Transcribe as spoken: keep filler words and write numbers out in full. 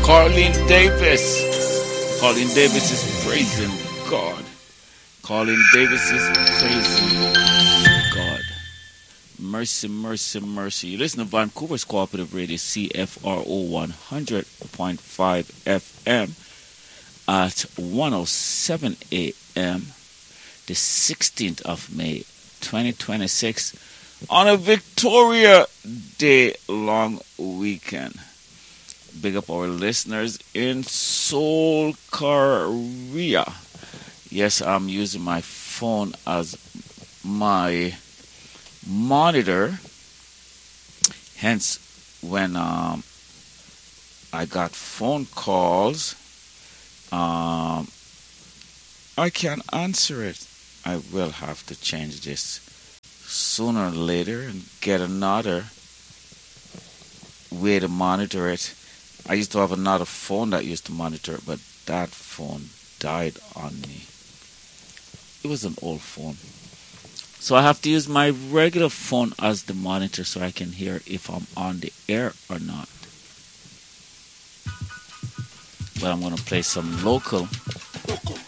Carlene Davis. Carlene Davis is praising God. Carlene Davis is praising God. Mercy, mercy, mercy. You listen to Vancouver's Cooperative Radio, C F R O one hundred point five F M at one oh seven A M the sixteenth of May, twenty twenty-six, on a Victoria Day long weekend. Big up our listeners in Seoul, Korea. Yes, I'm using my phone as my monitor. Hence, when um, I got phone calls, um, I can't answer it. I will have to change this sooner or later and get another way to monitor it. I used to have another phone that used to monitor it, but that phone died on me. It was an old phone. So I have to use my regular phone as the monitor so I can hear if I'm on the air or not. But I'm going to play some local